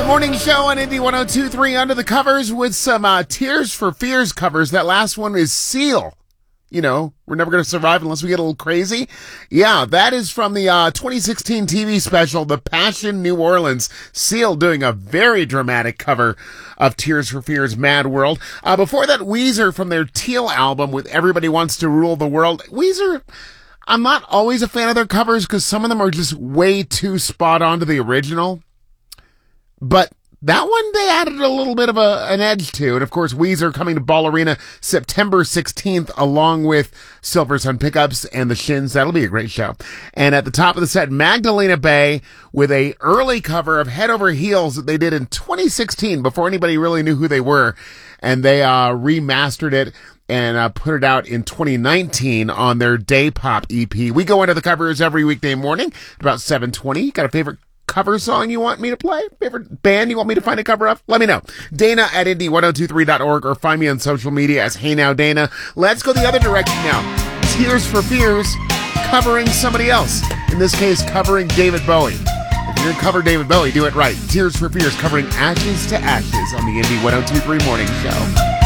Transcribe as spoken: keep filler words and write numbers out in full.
Morning show on Indy one oh two point three Under the Covers with some uh, Tears for Fears covers. That last one is Seal. You know, we're never going to survive unless we get a little crazy. Yeah, that is from the uh, twenty sixteen T V special, The Passion New Orleans. Seal doing a very dramatic cover of Tears for Fears' Mad World. Uh, before that, Weezer from their Teal album with Everybody Wants to Rule the World. Weezer, I'm not always a fan of their covers because some of them are just way too spot on to the original. But that one, they added a little bit of a, an edge to. And of course, Weezer coming to Ball Arena September sixteenth, along with Silver Sun Pickups and the Shins. That'll be a great show. And at the top of the set, Magdalena Bay with a early cover of Head Over Heels that they did in twenty sixteen before anybody really knew who they were. And they, uh, remastered it and, uh, put it out in twenty nineteen on their Day Pop E P. We go into the covers every weekday morning at about seven twenty. Got a favorite cover song you want me to play? Favorite band you want me to find a cover of? Let me know. Dana at Indy ten twenty-three dot org or find me on social media as Hey Now Dana. Let's go the other direction now. Tears for Fears covering somebody else. In this case, covering David Bowie. If you're going to cover David Bowie, do it right. Tears for Fears covering Ashes to Ashes on the Indy ten twenty-three Morning Show.